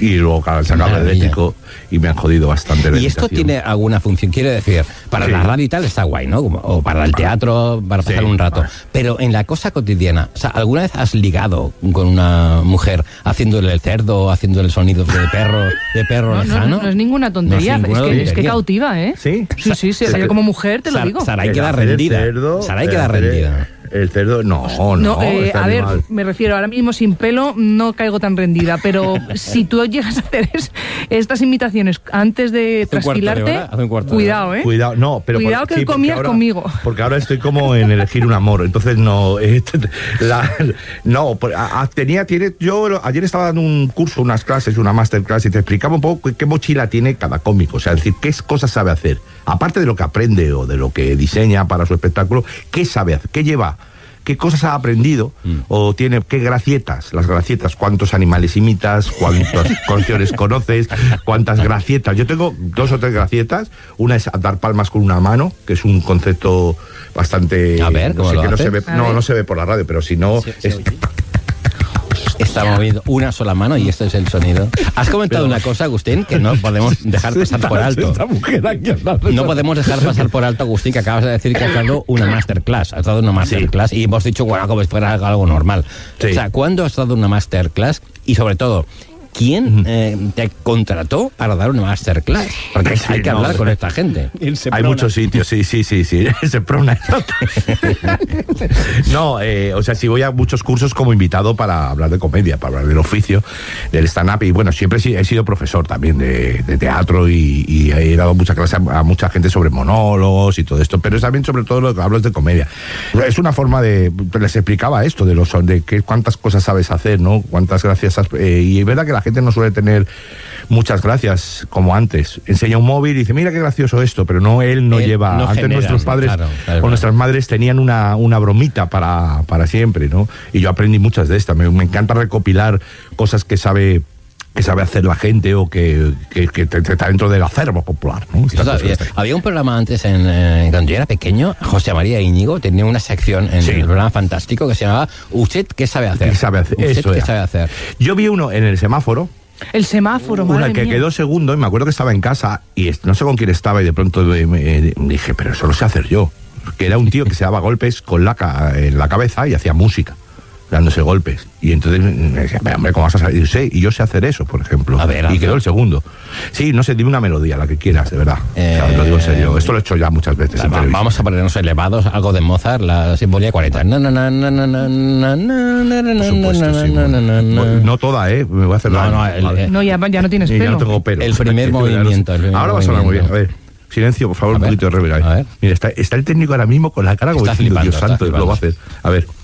Y luego, claro, se acaba el eléctrico y me han jodido bastante. ¿Y esto tiene alguna función? Quiero decir, para la radio y tal está guay, ¿no? O para el teatro, para pasar un rato. Pero en la cosa cotidiana, o sea, ¿alguna vez has ligado con una mujer haciéndole el cerdo, haciéndole el sonido de perro lejano? No es ninguna tontería, es que cautiva, ¿eh? Sí. Sí, yo como mujer te lo digo. Saray queda rendida. Saray queda rendida. El cerdo, no. A ver, me refiero, ahora mismo sin pelo no caigo tan rendida, pero si tú llegas a hacer estas imitaciones antes de trasquilarte, cuidado, ¿eh? Cuidado, cuidado que comías ahora, conmigo. Porque ahora estoy como en elegir un amor, entonces no. Yo ayer estaba dando un curso, unas clases, una masterclass, y te explicaba un poco qué mochila tiene cada cómico, o sea, es decir, qué cosas sabe hacer, aparte de lo que aprende o de lo que diseña para su espectáculo, qué sabe hacer, qué lleva. ¿Qué cosas ha aprendido? O tiene, ¿qué gracietas? Las gracietas, ¿cuántos animales imitas? ¿Cuántas canciones conoces? ¿Cuántas gracietas? Yo tengo 2 o 3 gracietas. Una es dar palmas con una mano, que es un concepto bastante... A ver, ¿cómo lo haces? No se ve por la radio, pero si no... Está moviendo una sola mano y este es el sonido. Has comentado una cosa, Agustín, que no podemos dejar pasar por alto. No podemos dejar pasar por alto, Agustín, que acabas de decir que has dado una masterclass. Has dado una masterclass y hemos dicho, bueno, como si fuera algo normal. Sí. O sea, ¿cuándo has dado una masterclass? Y sobre todo, ¿quién te contrató para dar una masterclass? Porque hay que hablar con esta gente. Hay muchos sitios, sí. Seprona. No, o sea, si voy a muchos cursos como invitado para hablar de comedia, para hablar del oficio, del stand-up, y bueno, siempre he sido profesor también de teatro y he dado mucha clase a mucha gente sobre monólogos y todo esto, pero también sobre todo lo que hablo es de comedia. Es una forma les explicaba esto, cuántas cosas sabes hacer, ¿no? Cuántas gracias y es verdad que la gente no suele tener muchas gracias como antes. Enseña un móvil y dice, mira qué gracioso esto, pero él no lleva. No antes nuestros padres o nuestras madres tenían una bromita para siempre, ¿no? Y yo aprendí muchas de estas. Me encanta recopilar cosas que sabe hacer la gente o que está dentro del acervo popular, ¿no? Había un programa antes cuando yo era pequeño, José María Íñigo tenía una sección en el programa fantástico que se llamaba ¿Usted qué sabe hacer? ¿Qué sabe hacer? ¿Usted qué sabe hacer? Yo vi uno en el semáforo. El semáforo, madre una que mía. Quedó segundo y me acuerdo que estaba en casa y no sé con quién estaba y de pronto me dije, pero eso lo sé hacer yo. Que era un tío que se daba golpes en la cabeza y hacía música, dándose golpes. Y entonces me decía, hombre, ¿cómo vas a salir? Y yo sé hacer eso, por ejemplo. Y quedó el segundo. Sí, no sé, dime una melodía, la que quieras, de verdad. O sea, lo digo en serio. Esto lo he hecho ya muchas veces. Vamos a ponernos elevados, algo de Mozart, la Sinfonía 40. No toda, ¿eh? Me voy a hacer ya no tienes pelo. Ya no tengo pelo. El primer movimiento. Ahora va a sonar muy bien. A ver. Silencio, por favor, un poquito de reverb. Mira, está el técnico ahora mismo con la cara como diciendo, Dios santo, lo va a hacer. A ver.